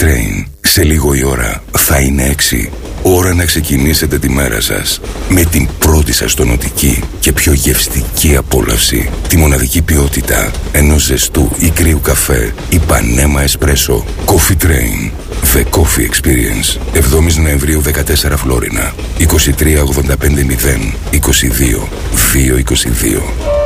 Train. Σε λίγο η ώρα θα είναι 6. Ώρα να ξεκινήσετε τη μέρα σας με την πρώτη σας τονωτική και πιο γευστική απόλαυση. Τη μοναδική ποιότητα ενός ζεστού ή κρύου καφέ Ipanema Espresso. Coffee Train. The Coffee Experience. 7 Νοεμβρίου 14 Φλόρινα. 23 85 0 22 222.